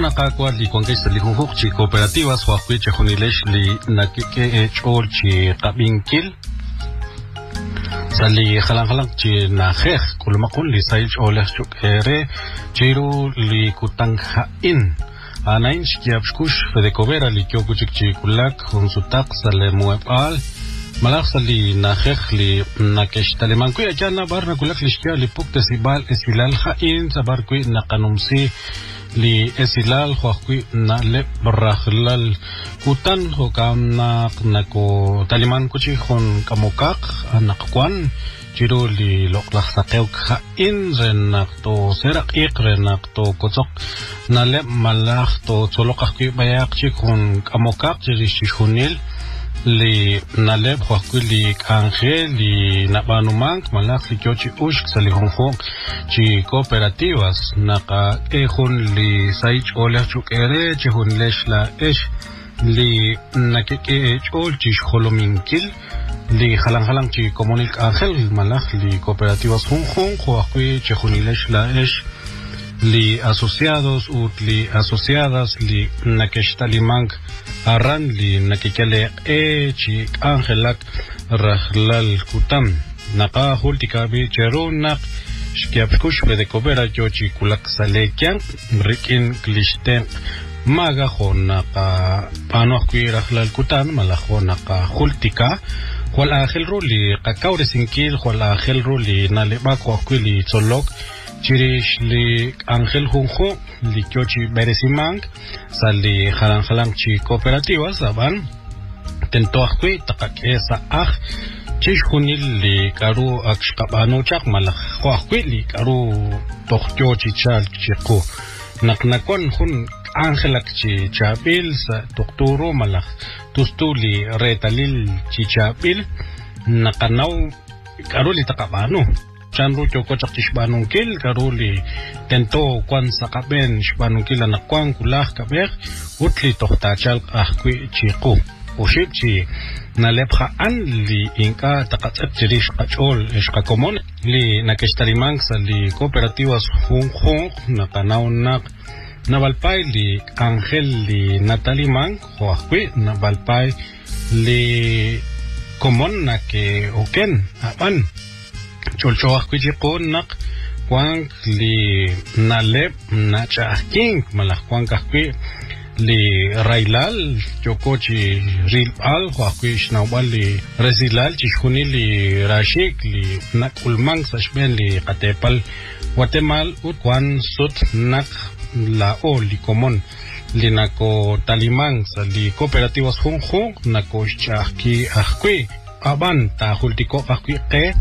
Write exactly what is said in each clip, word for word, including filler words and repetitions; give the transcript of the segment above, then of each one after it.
Hanaka li conquista li hunhuk chi cooperativas huahui che hunilesh li nakike chol chi qabinkil sali halang halang chi na khekh kulmakun li sai chol chuk ere chiru li kutang hain anain shkiabshkush fedekobera li kyokuchik chi kulak hunsutak sale muepal malak sali na khekh li nakesh taleman kuy achana barna kulak li shkia li puk tesibal esilal hain sabar kuy nakanumsi li esilal huakui na le barrahlal kutan ho kamna nako taliman kuchi hon kamokak anakwan chiro li loklak sakeu kha in renak to serak ik renak to kotsok na le malak to cholokak kui bayak chi hon kamokak chiri shihunil li naleb huakui li kanje li nabanumang malak li kyochi ushk sali honghong chi cooperativas naka ehun li saich oleh chuk ere chihun lesh la esh li nakeke ech ol chi sholominkil li halang halang chi komunik angel malak li cooperativas honghong huakui chihun lesh la esh li asociados ut li asociadas li nakeshtalimang aran li nakikele e chi angelak rahlal kutam naka hultikabi cherunak shkiapkush de kobera yochi kulak salekian rikin klisten maga honaka panokwi rahlal kutam malahonaka hultika wal akhil ruli qakaure sinkil wal akhil ruli naleba kwili tsolok chirish li angel hunjo li kyochi beresimang sali halang halang chi cooperativas aban tento akwi takak esa ah chish hunil li karu akshkabano chak malak akwi li karu tokyo chi chal chiku naknakon hun angelak chi chabil sa doktoro malak tustu li retalil chi chabil nakanaw karu li takabano chanru choko chak chishbanung kil karuli tento kwan sakaben shbanung kil anakwang kulah kabek utli tohtachal ahkwi chiku ushib chi nalepha an li inka takatsep chirish kachol ishkakomon li nakeshtarimang sa li cooperativas hung hung nakanaw nak nabalpay li angel li natalimang hoahkwi nabalpay li komon na ke oken apan cholchoak kuchikon nak kwang li nalep na chahking malak kwang kakwi li railal chokochi rilal kwakwi shnawbal li resilal chishuni li rashik li nakulmang sashben li katepal Guatemal ut kwan sut nak la o li komon li nako talimang sa li cooperativas hung hung nako chahki akwi aban ta hultiko akwi ke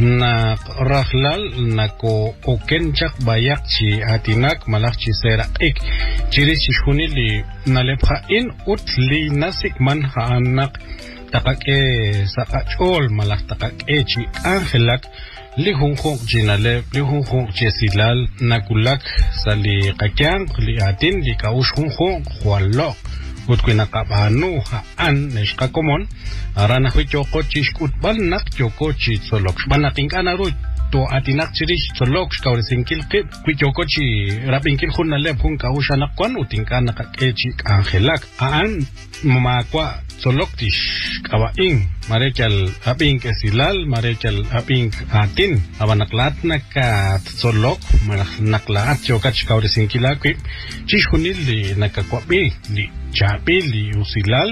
na rahlal nako okenchak bayak chi atinak malak chi serak ik chiri chishuni li nalepha in utli nasik man haanak takake sa achol malak takake chi angelak li hunghong jinale li hunghong chesilal nakulak sali kakyang li atin li kaush hunghong hualok utkwina kabanu haan neshka komon arana hui choko chishkut balnak choko chi tsolok banating anaru to atinak chirish tsolok kaure sinkil kip kui choko chi rapinkil hun nalep hun kaush anak kwan utingka nakakechi angelak aan mamakwa tsolok tish kawaing marekal aping esilal marekal aping atin abanaklat naka tsolok manaklat choka kaure sinkila kip chishunil li nakakwapi li chapi li usilal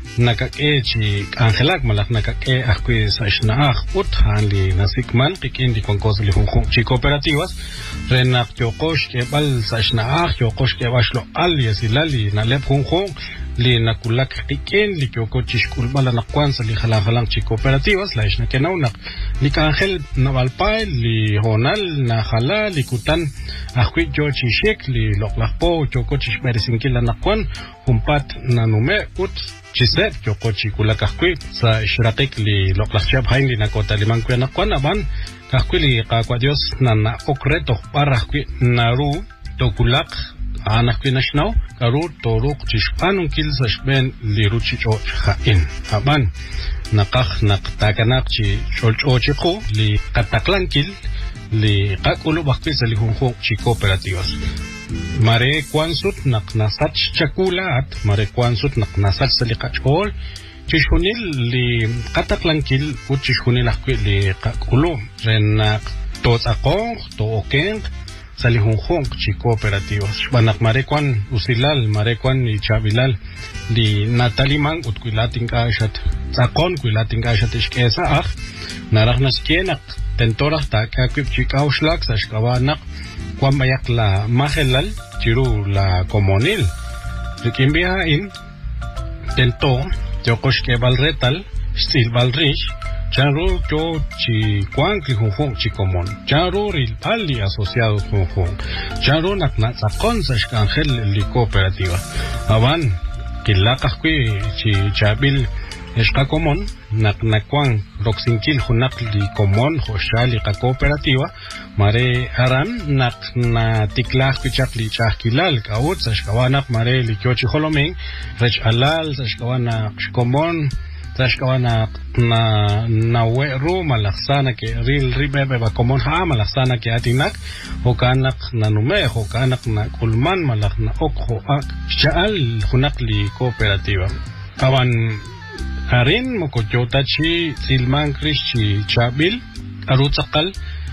nakake chi angelak malak nakake akwi sa isnaah uthan li nasikman kikin di konkos li hunhung chi cooperativas renak chokosh ke bal sa isnaah chokosh ke bashlo al yasilal li nalep hunhung li nakulak kikin li choko chishkul bala nakwan sa li halang halang chi cooperativas la isna kenaw nak li kangel nabalpay li honal na hala li kutan akwi jo chishik li loklakpo choko chishmerisinkila nakwan humpat nanume ut chisep choko chikula kakwi sa ishratik li loklakchab hain li nakota limang kwe nakwan aban kakwi li kakwa dios na na okreto parakwi naru tokulak anak pinashnaw karu toruk chishpanung kil sa shben li ruchicho hain aban nakak naktakanak chi cholcho chiko li kataklan kil li kakulu bakwi sa li hunghong chi cooperativas mare kwansut nak nasach chakulat mare kwansut nak nasach salikachol chishunil li qataklankil uchishunil akwi li qakulo renak totsaqong to okeng salihunjong chi cooperativas banak mare kwan usilal mare kwan y chavilal li nataliman utkuilatin kashat tsaqon kuilatin kashat ishkesa akh narahnas kienak tentorah ta kakwip chikauslak sashkawanak kwan bayak la mahelal chiru la comunil rikimbia in tento yokoshke balretal stil balrish chanro yo chi kwan ki hunjong chi común chanro ril pali asociado hunjong chanro nak na tsaqon sashkangel li cooperativa aban kilakakwi chi chabil Eshka común, nak nakwan roxinkil hunak li común hoshali ka cooperativa, mare aran nak na tiklach pichak li chakilal kaut sashkawanak mare li kyochi holoming, rech alal sashkawanak común, sashkawanak na na weru malaksana ke ril ribebe ba común ha malaksana ke atinak, hokanak na nume, hokanak na kulman malak na okho ak shaal hunak li cooperativa. Awan Arin mokoyotachi silman krishi chabil arutzakal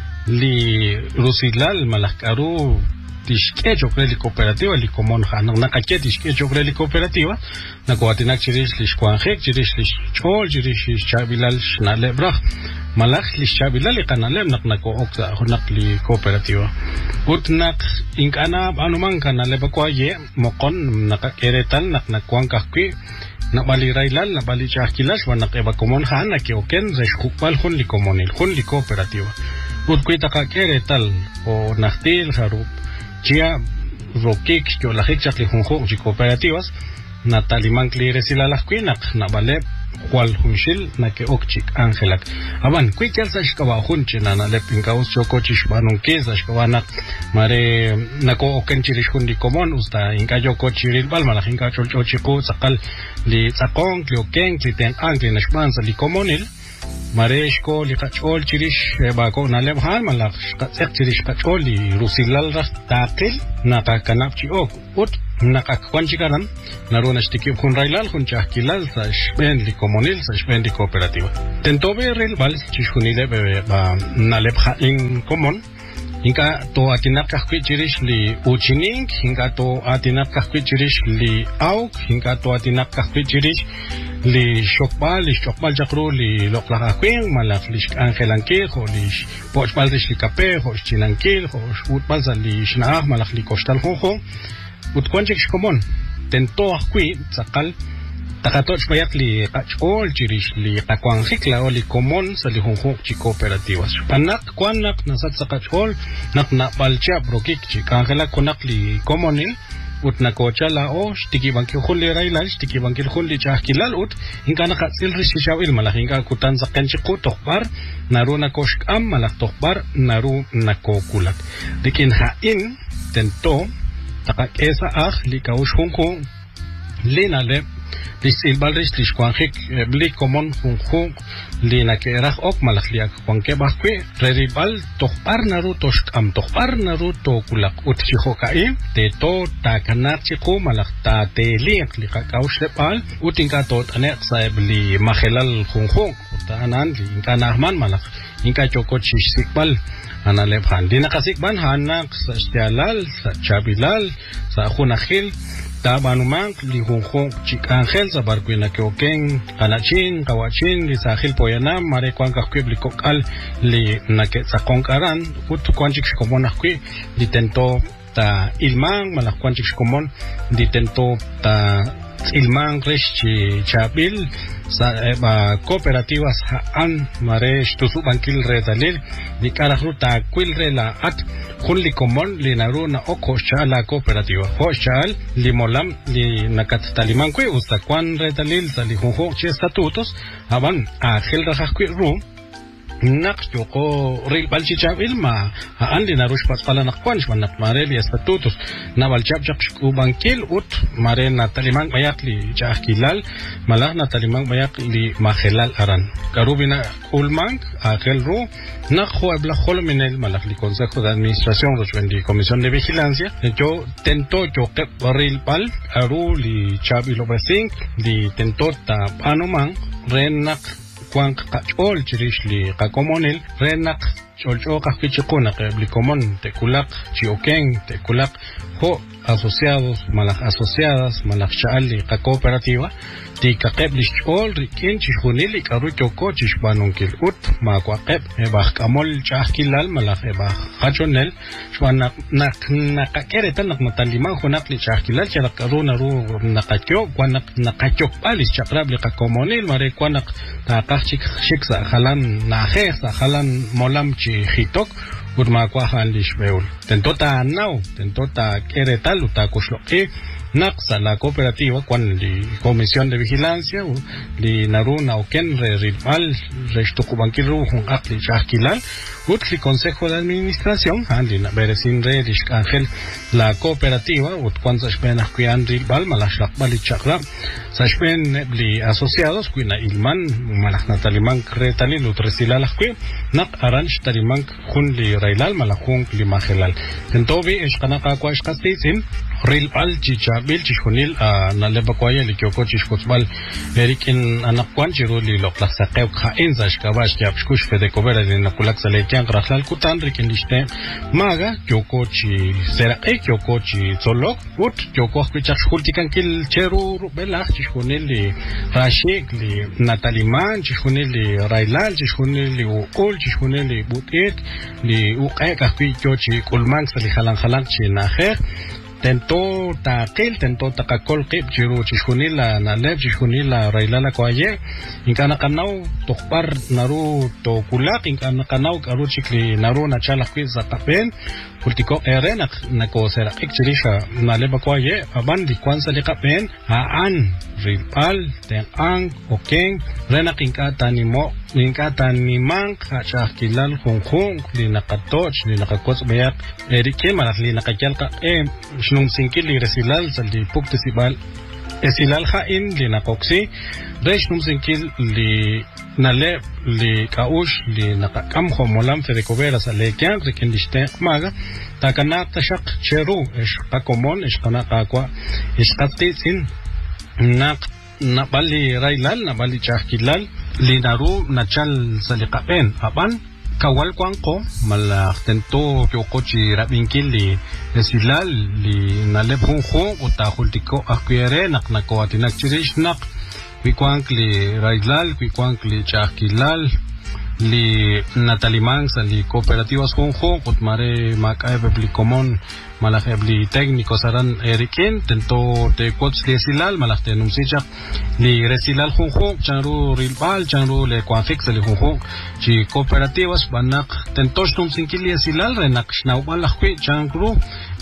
li rusilal malakaru tishke chokre cooperativa li komon hanang nakaket tishke chokre cooperativa nakuatinak chirish lish kwanjek chirish lish chol chirish lish chabilal shnalebrach malak lish chabilal kanalem nak nako oksa hunak li cooperativa utnak inkana anuman kanaleba kwaye mokon nakakeretal nak nakwang kakwi Nabali railal, nabali chakilas, wanak eba komon hana ke oken reshkupal hun li komonil, hun li cooperativa. Utkuita ka kere tal o nachtil harup, chia rokik yo la hechak li hunjo ji cooperativas, nataliman klire silalas kwinak, nabale kwal hunshil na ke okchik angelak. Aban, kwikel sa shkawa hunche na na lepinkaus choko chishbanun keza shkawanak mare nako oken chirish hun li komon usta inka yoko chiril bal malak inka cholcho chiku sakal li tsakong li oken li ten angli nashbanza li komonil mare shko li kachol chirish bako na lebhan malak katsek chirish kachol li rusilal ras takil na kakanap chi ok ut nakakwan chikaran naruna shtikib hun railal hun chahkilal sa shben li komonil sa shben li cooperativa tentobe ril bal chishunile ba na lebha in komon Inka to atinak kakwi chirish li uchining, inka to atinak kakwi chirish li auk, inka to atinak kakwi chirish li shokbal, li shokbal jakru li loklakakwing, malak li angelankil, ho li pochbal rish li kape, ho chinankil, ho utbal za li shnaah, malak li kostal hoho, utkwanchik shkomon, tento akwi, sakal, Takatoch payak li kachol chirish li kakwanjik la oli komon sa li hunjok chi cooperativas. Panak kwanak nasat sa kachol nak na balcha brokik chi kankela kunak li komonil ut na kocha la o shtiki bankil khulli railal shtiki bankil khulli chahkilal ut inka nakatsil rishishawil malak inka kutan sa kenchiku tokbar naru na koshk am malak tokbar naru na kokulak. Dikin hain tento takak esa ah li kaush hunko li nalep Lisil balris lis kwanjik bli komon hunjung li nakeraj ok malakliak kwanke bakwe reribal tokpar naru toshkam tokpar naru to kulak utchihokai te to takanak chiku malak ta te liak li kakaush lepal utinka tot anek saib li mahelal hunjung utanan li inka nahman malak inka choko chisikbal analep han di nakasikban hanak sa stialal sa chabilal sa hunahil Ta banumang li hunjong chik angel sa barkwina keokeng kanachin kawachin li sahil poyanam mare kwan kakwib li kokal li naket sa kongkaran ut kwanchik shkomon akwi li tento ta ilmang malak kwanchik shkomon li tento ta ilmang resh chi chabil sa eba cooperativas an mare shtusu bankil redalil di karahruta kwil rela at kun li komon li naru na oko shala cooperativa ho shal li molam li nakat taliman kwe usta kwan redalil sa li hunho che statutos aban a gel rajak kwe ru nak yoko real balchichab ilma andi narush patqala naqwanch manak mareli estatutos na balchab chaq ubankil ut mare na talimang bayakli chaqilal malah na talimang bayakli mahelal aran karubina ulmang aquel ru na juebla holminel malah li consejo de administración los vendi comisión de vigilancia yo tento yo que real bal aru li chabilo besing li tento ta panomang renak Juan Kachol Chirishli Kakomonil Renak Cholcho Kakichikuna Keblikomon Tekulak Chioken Tekulak Ho asociados malak asociadas malak Chali Cooperativa Ti Kakeblish Ol Rikin Chihunili Karucho Kochish Banunkil Ut Makwakep Ebach Kamol Chahkilal malak Ebach Hachonel Shwanak Nak Nakakeretan Nak Mataliman Hunakli Chahkilal Chalak Karuna Ru Nakakyo Kwanak Nakachok Palis Chakrabli Kakomonil Mare Kwanak Takachik Shiksa Halan Najes Halan Molam Chihitok Urma Kwahan Lishbeul Tentota Nau Tentota Keretal Utakushloki Naxa la cooperativa con la comisión de vigilancia li naruna o ken re rival resto kubankiru hun akli chakilal utli consejo de administración andi na beresin re Ángel la cooperativa ut cuando se pena kuyan rival malash bali chakra se li asociados kuina ilman malach nataliman retali lutresila la ku nak aranj taliman hun li railal malachun li mahelal entobi es kanaka kwa iskastisin rival chicha bil chishunil na lebakwaya li kyoko chishkotsbal erikin anakwan chiruli lokla saqew khain zash kabash yapshkush fede kobera de nakulak salekian graflal kutan rikin liste maga kyoko chi sera e kyoko chi solok ut kyoko kwichak shultikan kil cheru belach chishunil li rashik li nataliman chishunil li railal chishunil li ukul chishunil li butit li uqe kakwi kyochi kulman sali halan halan chi naher tento takil tento takakol kip jiru chishunila na leb chishunila railala kwaye inkana kanau tokpar naru to kulak inkana kanau karu chikli naru na chala kwiza kapen kultiko ere na nako sera ikchirisha na leba kwaye aban di kwanza li kapen aan ripal ten ang okeng rena kinkata ni mo kinkata ni mang kachakilal khungkhung li nakatoch li nakakots bayak erike marat li nakakyal ka em nung singkil li resilal sa li puktisibal esilal hain li nakoksi resh nung singkil li nale li kaush li nakakamho molam fede kobera sa lekyan rikindishte maga takanak tashak cheru ish kakomon ish kanakakwa ish katitsin nak nabali railal nabali chahkilal li naru nachal sa likapen aban kawal kwangko malak tento kyokochi rabinkil li esilal li nalep hunho utahultiko akwere nak nako atinak chirish nak kwikwank li railal kwikwank li chahkilal li natalimang sa li cooperativas hunho kutmare makay publikomon malak li técnico saran erikin tento te kots li esilal malak te numsichak li resilal hunho chanru rilbal chanru le kwanfix li hunho chi cooperativas banak tentos numsinkil li esilal renak shnawbal lakwi changru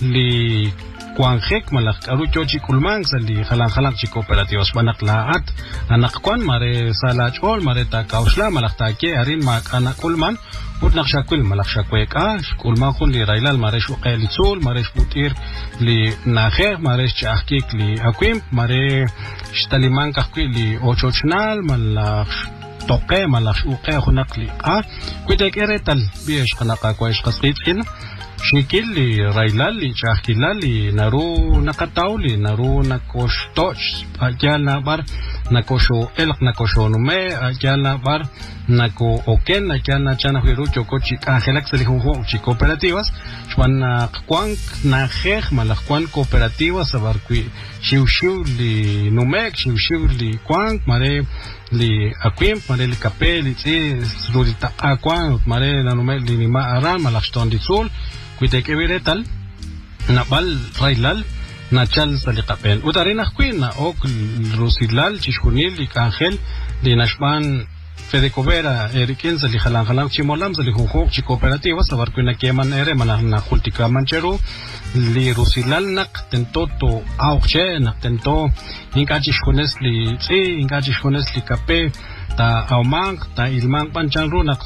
li Kuanjek malak arucho chikulman sali halang halang chi cooperativas banak laat anak kwan mare salach ol mare ta kausla malak ta ke arin mak anak kulman ut nak shakul malak shakwe ka kulman kun li railal mare shuqel sul mare shbutir li naher mare chahkik li akwim mare shtaliman kakwi li ochochnal malak toke malak shuqe khunak li a kwitek eretal biesh khanaka kwa ish qasqitkin Shikil li railal li chahkilal li naru nakataw li naru nakoshtoch akyal na bar nakosho elk nakosho nume akyal na bar nako oken akyal na chana hiru choko chik angelak sali hunho chi cooperativas shwan kwank na jej malak kwan cooperativas sabar kui shiu shiu li numek shiu shiu li kwank mare li akwim mare li kapel li tsi rurita akwan mare na numek li nima aran malak shton di sul Kuitek eviretal nabal railal nachal salikapen utarin akwi na ok rusilal chishkunil li Ángel li nashman fede kobera erikin sali halang halang chimolam sali hunho chi cooperativa sabar kuina keman ere mana na kultika mancheru li rusilal nak tentoto auche nak tento inka chishkunes li tsi inka chishkunes li kape ta aumang ta ilmang panchanru nak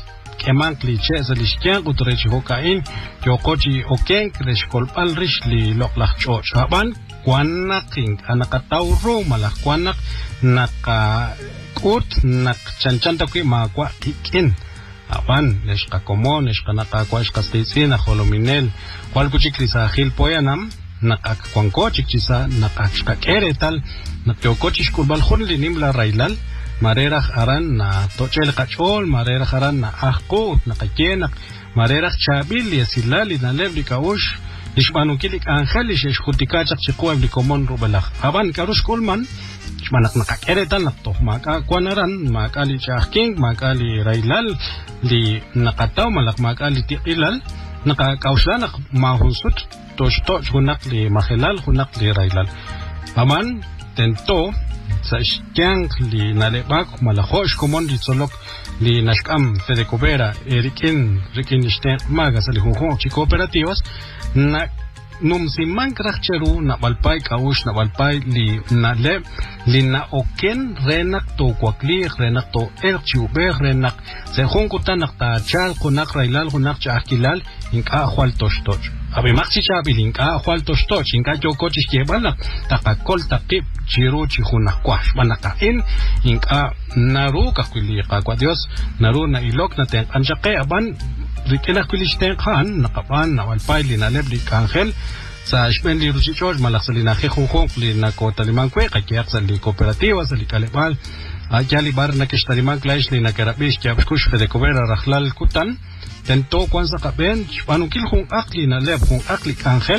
kemank li ches li shkian utrech hokain yokochi oken kresh kolpal rish li loklach choch haban kwanaking anakataw ro malak kwanak naka ut nak chanchanta ki makwa kikin aban neshka komo neshka naka kwash kastisina holominel kwal kuchikli sa khil poyanam nakak kwanko chikchisa nakak keretal nakyokochish kurbal khunli nimla railal mareraj aran na tochel kachol mareraj aran na ahqut nakakenak mareraj chabil yasilali na lebli kaush ishmanukilik angelish ishkutikachak chikuab likomon rubalach aban karush kulman ishmanak nakakeretal nakto maka kwanaran makali chahking makali railal li nakataw malak makali tiqilal nakakauslanak mahunsut tosh toch hunak li mahelal hunak li railal aman tento sa ishkyang li nalebak malahosh komon li tsolok li nashkam Fede Covera erikin rikin ishten magas li hunhon chi cooperativas na num simman krachcheru na balpay kaush na balpay li na le li na oken renak to kwakli renak to erchiube renak se hunkutan nakta chal kunak railal kunak chakilal inka ahwal tosh toch abi maxi chabil inka ahwal tosh toch inka jokochis kebalak takakol takip chiru chihunak kwash manaka in inka naru kakwili kakwa Dios naru na ilok na ten anjake aban rikela kwilishten khan nakaban na walpay li na lebli kangel sa ishpen li ruchichoj malaksali na khekhukhok li na kotaliman kwe kakiyak sa li kooperativa sa li kalebal ayali bar na kishtaliman klaish li na karabish kya bshkush Fede Covera rakhlal kutan tento kwanza kaben panukil khung akli na leb khung akli kangel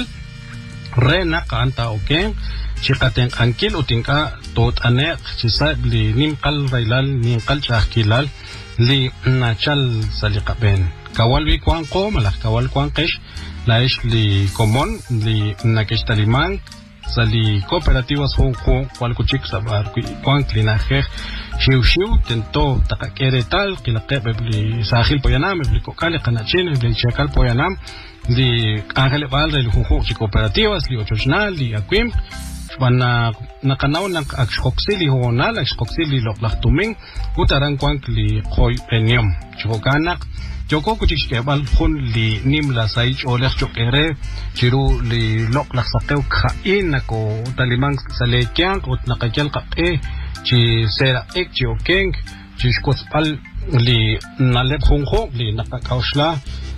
re na kanta oken chikaten ankil utinka tot anek chisab li nimqal railal nimqal chahkilal li nachal salikaben kawalwi kwanko malak kawal kwankesh laish li komon li nakishtaliman sali cooperativas hong hong kwal kuchik sabar kwank li nakhe shiu shiu tento takakere tal kilaqebe li sahil poyanam li kokale kanachin li chakal poyanam li angele bal li hong hong chi cooperativas li ochojnal li akwim wana nakanaw ng akskoksili honal akskoksili loklahtuming utaran kwank li koy penyom chokanak Joko kuchik kebal khun li nimla saich oleh chokere chiru li lok la sakeu khain nako talimang salekyang ut nakajal kape chi sera ek chi okeng chi skospal li nalep khungho li nakakausla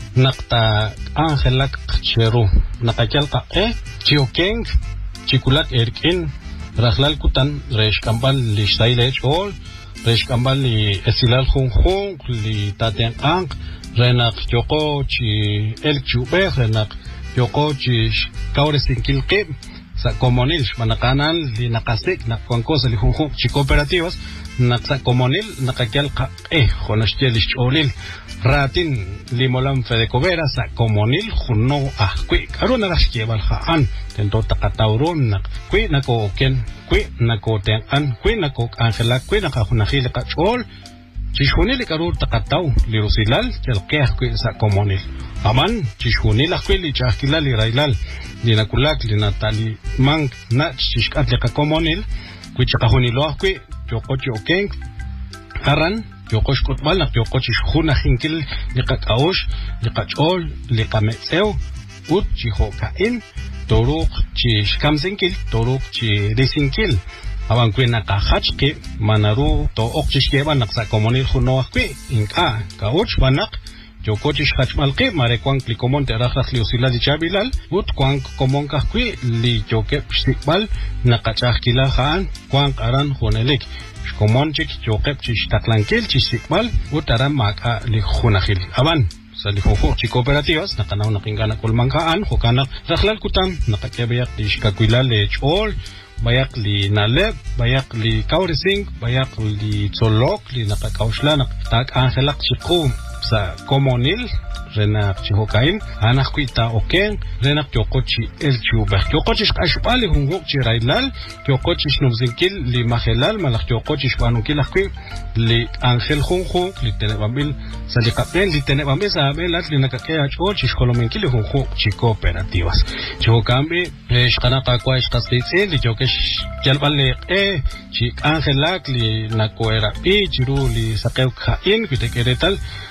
nakta angelak chiru nakajal kape chi okeng chi kulak erkin rahlal kutan resh kambal li sailech ol resh kambal li esilal khungho li taten ang renak yoko chi el chube renak yoko chi kaure sinkil ke sa comunil manakanal li nakasik na kwankos li hunhu chi cooperativas nak sa comunil nakakyal ka eh honashtielish olil ratin li molam Fede Covera sa comunil hunno ah kwi karuna rashke balhaan tento takatauron nak kwi nako ken kwi nako ten an kwi nako angela kwi nakahunahil ka chol Chishunil karur takataw li rusilal chalkeah kwi sa comunil aman chishunil akwi li chahkilal li railal li nakulak li natali mang na chishkat li ka comunil kwi chakahunilo akwi yokochi okeng haran yokosh kutbal nak yokochi shuna hinkil li kakaush li kachol li kametseo ut chihokain toruk chishkamsinkil toruk chirisinkil aban kwi nakahachki manaru to okchishke banak sa comunil huno akwi inka kauch banak yokochish hachmalki mare kwank li komon te rakhlak li usila di chabilal ut kwank komon kakwi li yoke pstikbal nakachahkila khaan kwank aran hunelik komon chik yoke chishtaklankil chistikbal ut aran maka li hunahil aban sa lihuhu chi cooperativas nakanaw nakingana kulmangkaan hukanak rakhlal kutam nakakyabayak di shikakwila lechol bayak li naleb, bayak li kaurising, bayak li tsolok, li nakakausla, nakatag angelak chiku sa comunil, renak chihokain, anak kuita okeng, renak yokochi el chubah. Yokochi shkashpali hunguk chi railal, yokochi shnubzinkil li mahelal, malak yokochi shwanukil akwi, li angel hunguk, li tenebambil sa likapen, li tenebambil sa abelat, li nakakaya chol, chi shkolomenkil li hunguk chi cooperativas. Chihokambi, shkanakakwa shkastitsin, li yokesh jalbale eh, chi angelak, li nakuera pi, chiru li sakeu kain, kuitekeretal,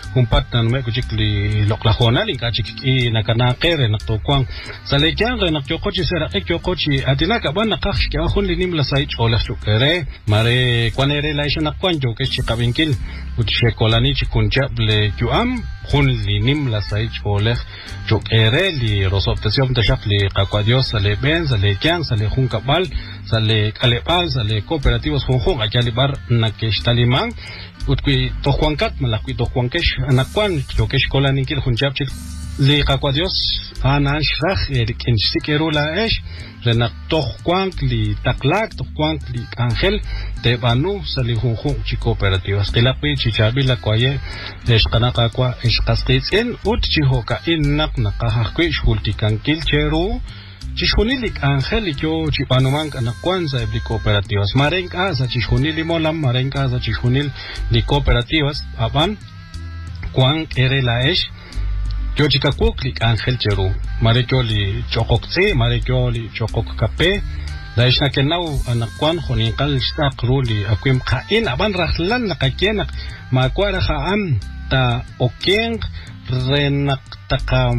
kumpat na nume kuchik li loklahona li kachik i nakanakere naktokwang sa lekyang re nakyokochi sera ekyokochi atinaka ban nakaksh kya khun li nimla saich olah chukere mare kwanere laisha nakwan jo kechi kabinkil utche kolani chikuncha ble kyuam khun li nimla saich olah chukere li rosoptasyom tashak li qakwadios sa le ben sa le kyang sa le khun kabal sa le kalebal sa le cooperativos khun akyalibar nakeshtalimang utkui tojuankat malakui tojuankesh anakwan chokesh kolani kil khunchapchil li qakwadios anashraj erikin sikerula esh renak tojuank li taklak tojuank li angel de banu sali junjun chi cooperativas qilapi chichabila kwaye esh qanaqa kwa esh qasqitsin ut chihoka innak naqahaqui shultikankil cheru Chishunilik Angel yo chipanuman anakwanza ebli cooperativas. Marenka sa chishunili molam, marenka sa chishunil li cooperativas aban kwan ere la esh yo chikakuklik Angel cheru. Marekyo li chokokse, marekyo li chokok kape. La esh na kenau anakwan honikal stak ruli akwim kain aban rahlan nakakienak makwara haam ta okeng renak taka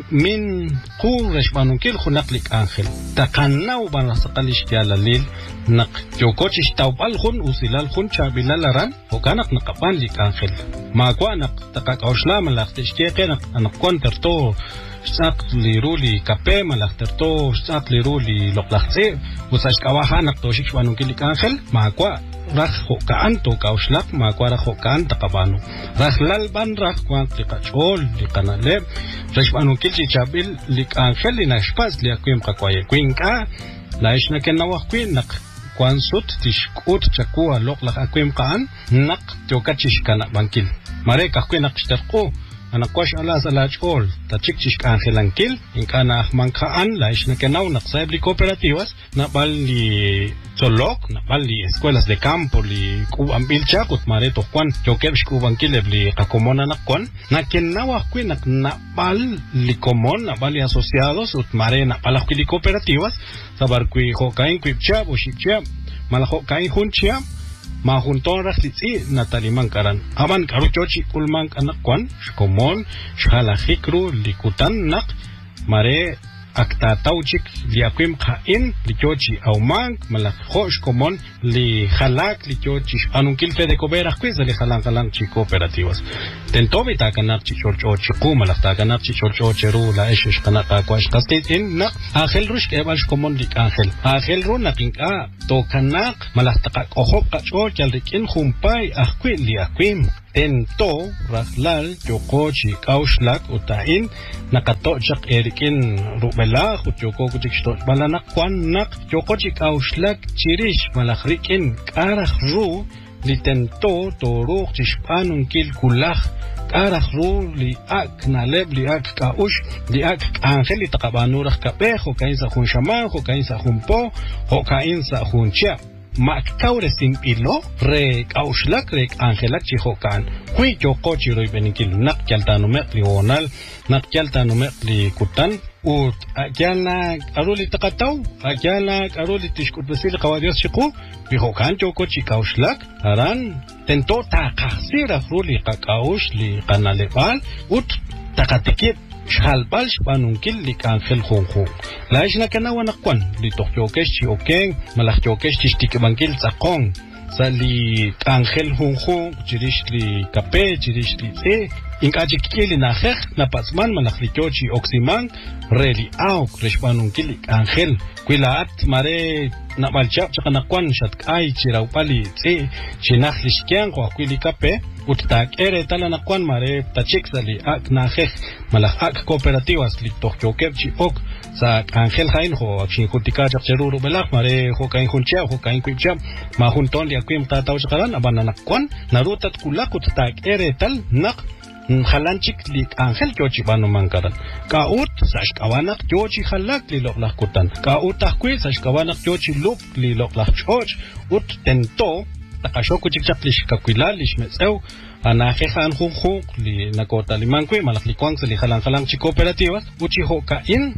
min kuresh banunkil khunaklik Angel takanau ban sakalish yalalil nak yokochish taubal khun usilal khun chabilalaran okanak nakapan lik Angel magwa nak takak ausla malaktish kenak anak konterto sak liruli kape malakterto sak liruli loklakse usash kawahanak to shik banunkil lik Angel magwa rah hokaan to kauslak makwara hokaan takabano rah lalban rah kwant likachol likanale resh banukil chichabil lik Angel linashpas liakwim kakwaye kwinka laish na kenawak kwin nak kwansut tishkut chakua loklak akwim kaan nak tiokachish kana bankil mare kakwin nakshterko anakwash ala salachol tachikchish Angel ankil inkana mankaan laish na kenaw naksayb li cooperativas na bal li Solok, napal li escuelas de campo li kuambil chakut mare to kwan chokebsh kubankile li kakomona nakwan na kenawa kwi nak napal li komon napal li asociados ut mare napal li cooperativas sabar kwi hokain kwi chab o shikchab mala hokain hunchia ma junton raxitsi nataliman karan aban karuchochi kulman kanakwan shkomon shala hikru likutan nak mare akta tauchik liakwim khain lichochi auman malak khosh komon li khalak lichochi anunkil fe de cobera quiz li khalan khalan chi cooperativas tentobi ta kanak chi chorcho chi kumalak ta kanak chi chorcho cheru la eshish kanaka kwash kastit in nak Angel rush ke bash komon lik Angel Angel ru nakinka to kanak malak ta kohop ka chor chalrikin khumpai akwi liakwim tento rahlal chokochi kaushlak utain nakatochak erikin rubela choko kuchiksto balanak kwan nak chokochi kaushlak chirish malakrikin karah ru litento toruk chishpanun kil kulach karah ru li ak naleb li ak kaush li ak Angel takabanurah kape ho kain sa hun shaman ho kain sa hun po ho kain sa hun chia Makkaure simpilo re kaushlak re Angelak chihokan hui choko chiroi benikil nak kyaltano mekli onal nak kyaltano mekli kutan ut akyala aruli takataw akyala aruli tishkut basil qawadios chiku bihokan choko chikauslak aran tento takasira ruli qakaush li qanalebal ut takatikip Shalbal shanunkil li Angel khonkhon laish na kanawa nakwan li tokyokesh chi okeng malak chokesh tishtik bankil sakong sa li Angel khonkhon chirish li kape chirish li te inkaji kili na khekh na pasman malak li chochi oksiman reli auk reshbanunkil li Angel kwilaat mare na balchap chakanakwan shatkay chiraw pali te chinakh lishkyang kwa kwili kape uttak ere tala nakwan mare tachik sali ak nakhekh malak ak cooperativas li tokchokep chi ok sa Angel hain ho akshin kutika chak cheruru belak mare ho kain huncha ho kain kwipcha ma hunton li akwim tataw chakaran abana nakwan narutat kulak uttak ere tal nak halanchik li Angel chochi banu mankaran kaut sashkawanak chochi halak li loklak kutan kaut akwi sashkawanak chochi lup li loklak choch ut tento takashoko chikchaklish kakwilalish metsew anakhehan khunkhuk li nakota limankwe malaklikwang sa li halang halang chi cooperativas uchi hoka in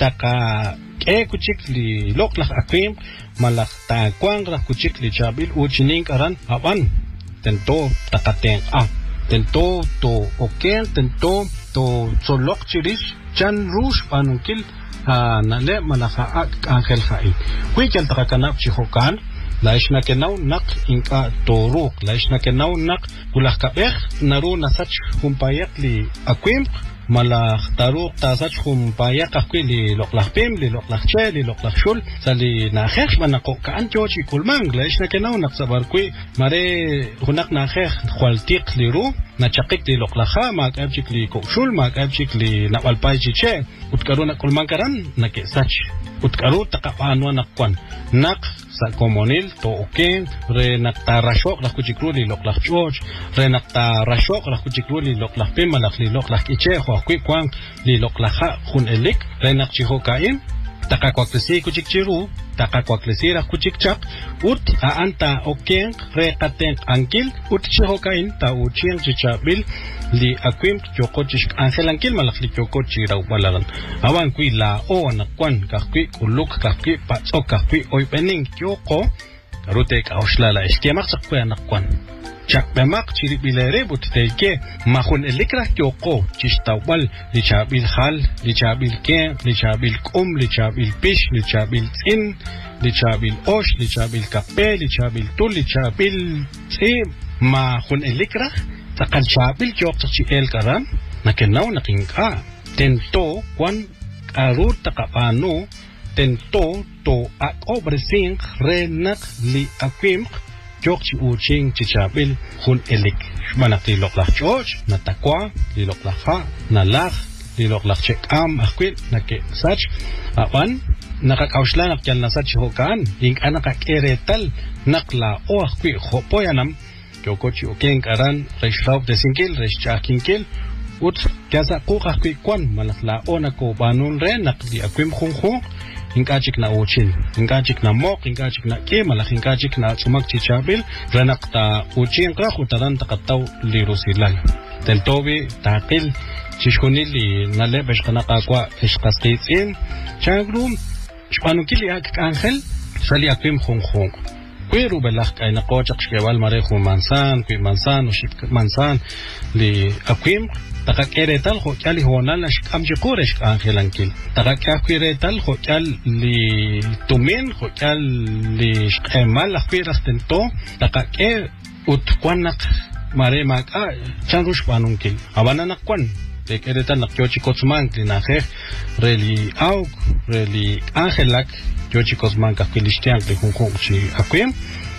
taka ke kuchik li loklak akwim malak takwang ra kuchik li chabil uchining karan aban tento takateng a tento to oken tento to solok chirish chan rush panunkil nale malaha angel khai kuikal takakanap chihokan laishna kenau nak inka toruk laishna kenau nak kulah kabeh naru nasach humpayak li akwim malak taruk tasach humpayak akwi li loklahpim li loklahche li loklahshul sali nakhekh manako kan chochi kulmang laishna kenau nak sabarkui mare hunak nakhekh khwaltiq liru nachaqik li loklaha mak abjik li kokshul mak abjik li nawalpai chiche utkaru na kulmang karan nakesach utkaru takapanwa nakwan nak sa komonil to oken re nakta rashok la kuchikru li loklach choch re nakta rashok la kuchikru li loklach pim malak li loklach iche ho kwi kwang li loklaha khun elik re nakchi ho kain takakwaklesi kuchikchiru takakwaklesi ra kuchikchak ut a anta oken re katen ankil ut chi ho kain ta uchien chichabil li akwim chokochish angel ankil malak li chokochi raw balagan awan kwi la o nakwan kakwi uluk kakwi patso kakwi oipening kyoko karute ka oslala eskemak sakwa nakwan chakpemak chiribilere butteike mahun elikra kyoko chistawal li chabil hal li chabil ke li chabil kum li chabil pish li chabil tsin li chabil osh li chabil kape li chabil tul li chabil tsim mahun elikra takal chabil kyok chi el karam nakenaw nakinka tento kwan arut takapano tento to akobresing renak li akwim kyok chi uching chichabil hun elik manati loklach choch natakwa li loklaha nalach li loklach chekam akwit nake sach awan nakakawsla nakyal nasach hokan ing anakakeretal nakla o akwi hopoyanam Yokochi oken karan reshraup de sinkil reschakinkil ut kaza kuka kwi kwan malakla ona ko banun re nakli akwim khungkhung ingkachik na uchin ingkachik na mok ingkachik na ke malak ingkachik na sumak chichabil renakta uchin kra khutaran takataw lirusilal teltobi taqil chishkunili nale beshqana qaqwa ishqasqitsin chagrum shpanukili ak angel sali akwim khungkhung Kuiru belak ay nakochak shkewal marejo mansan, kui mansan o shik mansan li akwim takakeretal ho kyali honal na shkam jikure shk angelankil takakeretal ho kyal li tumin ho kyal li shkemal akwir astento takake utkwanak mare maka chanrush panunkil abananak kwan tekeretal nakyochi kotsman linajeh reli auk reli angelak Yochi Cosman Kakilistian de Hong Chi Akwim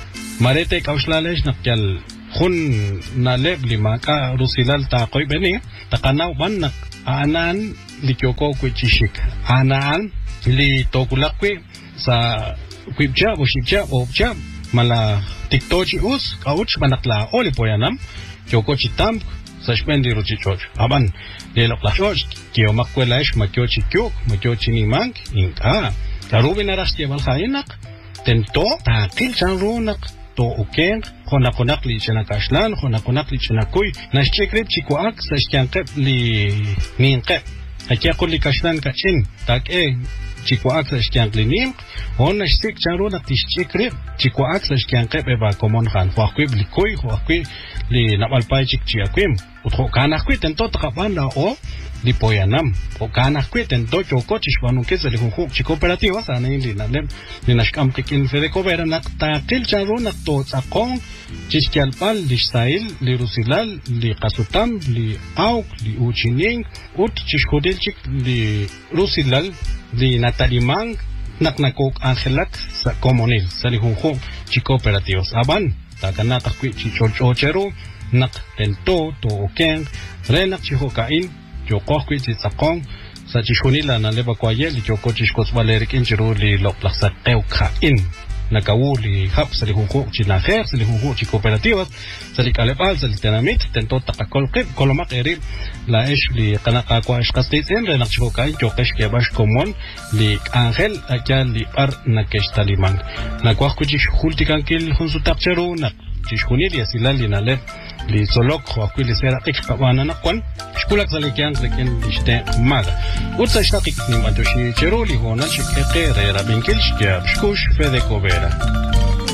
Marete Kauslalesh Nakyal Hun Naleb Limaka Rusilal Ta Koi Beni Takanaw Manak Anan Likyoko Kuchishik Anan Li Tokulakwi Sa Kwipja Bushikja Obja Mala Tiktochi Us Kauch Manakla Olipoyanam Kyoko Chitam Sashpendi Ruchichoch Aban Leloklachoch Kyo Makwelash Makyochi Kyok Makyochi Nimang Inka Karubin arastia balkhainak tento takil chanrunak to uken khonakonak li chanakashlan khonakonak li chanakoy nashchekrep chikuak sashkyankep li ninqep akia kulli kashlan kachin tak e chikuak sashkyank li nim on nashsik chanrunak tishchekrep chikuak sashkyankep eba komon khan khwaqib li koy khwaqib li nabalpai chikchiakwim utho kanakwi tento takapan la o di poyanam o kanak kweten do choko chishwanu ke zeli hu chi cooperativa sana ni na nem ni nashkam ke kin fede cobera nak ta qil charo nak to tsaqon chiskyalpal li sail li rusilal li qasutam li auk li uchining ut chishkodel chik li rusilal li natalimang nak nakok angelak sa comunil zeli hu chi cooperativos aban ta kanata kwi chi chochero nak tento to oken renak chi hokain Yoko kwiti tsakong sa chishunila na leba kwa ye li yoko chishkos balerik injiru li loklak sa teuka in nakawu li hap sa li hunku chinajer sa li hunku chi cooperativas sa li kalepal sa li tenamit tento takakolkip kolomak erib la esh li kanaka kwa eshkastitsin renak chihokai yokesh kebash komon li angel akya li ar nakesh talimang nakwak kuchish hultikankil hunsu takcheru nak chishunili asilali na leb li solok khwakwi li sera qik qawana nakwan shkulak zalikian lekin lishte maga utsa shtaqik ni mantoshi cheroli hona shikeke re rabinkil shkia bshkush fede kobera